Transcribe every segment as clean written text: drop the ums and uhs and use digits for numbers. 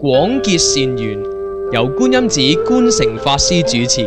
廣結善緣，由觀音寺觀誠法師主持。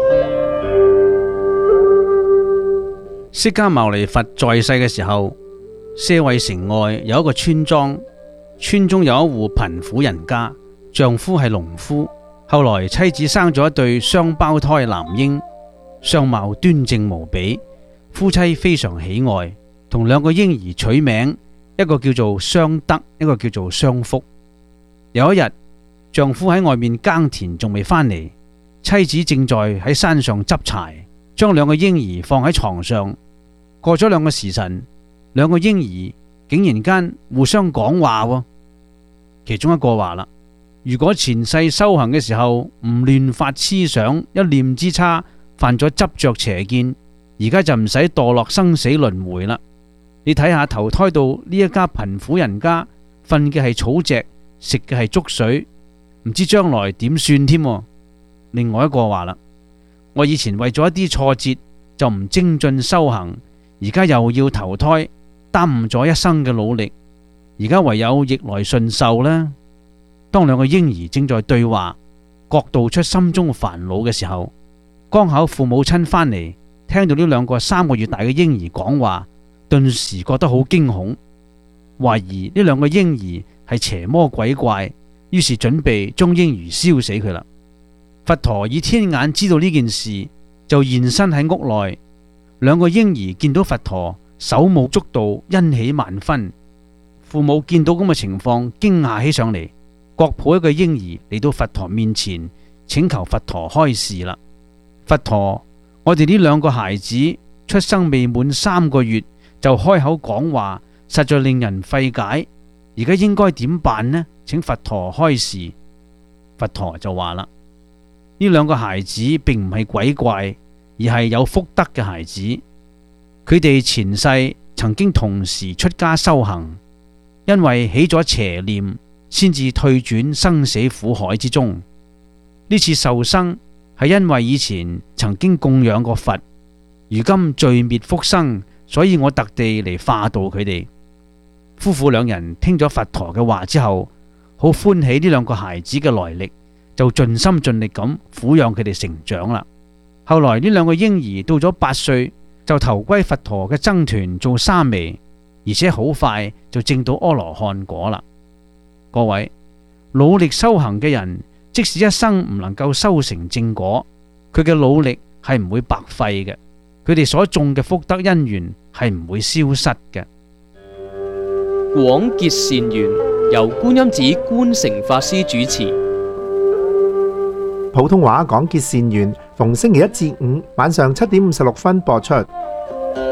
釋迦牟尼佛在世嘅時候，舍衛城外有一個村莊，村中有一戶貧苦人家，丈夫係農夫。後來妻子生咗一對雙胞胎男嬰，相貌端正無比，夫妻非常喜愛，同兩個嬰兒取名，一個叫做雙德，一個叫做雙福。有一日，丈夫喺外面耕田仲未返嚟，妻子正在喺山上執柴，將兩個嬰兒放喺床上。過咗2個時辰，兩個嬰兒竟然間互相講話喎。其中一個話啦：如果前世修行嘅時候唔亂發痴想，一念之差犯咗執着邪見，而家就唔使墮落生死輪迴啦。你睇下投胎到呢一家貧苦人家，瞓嘅係草席，食嘅係粥水，唔知將來點算添。另外一個話啦：我以前為咗一啲挫折就唔精進修行，而家又要投胎，耽誤咗一生嘅努力，而家唯有逆來順受啦。當兩個嬰兒正在對話，各道出心中煩惱嘅時候，剛巧父母親返嚟，聽到呢兩個3個月大嘅嬰兒講話，頓時覺得好驚恐，懷疑呢兩個嬰兒係邪魔鬼怪，於是準備將嬰兒燒死佢啦。佛陀以天眼知道呢件事，就現身喺屋內。兩個嬰兒見到佛陀手舞足蹈，欣喜萬分。父母見到咁嘅情況，驚訝起上嚟，各抱一個嬰兒嚟到佛陀面前，請求佛陀開示啦。佛陀，我哋呢2個孩子出生未滿3個月就開口講話，實在令人費解。而家應該點辦呢？請佛陀開示。佛陀就話啦：呢2個孩子並唔係鬼怪，而係有福德嘅孩子。佢哋前世曾經同時出家修行，因為起咗邪念，先至退轉生死苦海之中。呢次受生係因為以前曾經供養過佛，如今罪滅福生，所以我特地嚟化度佢哋。夫婦2人聽咗佛陀嘅話之後，好歡喜呢2個孩子嘅來歷，就盡心盡力咁撫養佢哋成長啦。後來呢2個嬰兒到咗8歲，就投歸佛陀嘅僧團做沙彌，而且好快就證到阿羅漢果啦。各位努力修行嘅人，即使一生唔能夠修成正果，佢嘅努力係唔會白費嘅，佢哋所種嘅福德因緣係唔會消失嘅。 廣結善緣，由觀音寺觀誠法師主持。 普通話廣結善緣，逢星期1至5晚上7點56分播出。